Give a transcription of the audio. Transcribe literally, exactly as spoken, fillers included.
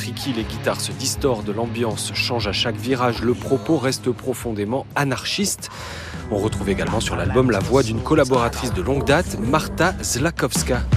tricky, les guitares se distordent, l'ambiance change à chaque virage, le propos reste profondément anarchiste. On retrouve également sur l'album la voix d'une collaboratrice de longue date, Marta Zlakowska.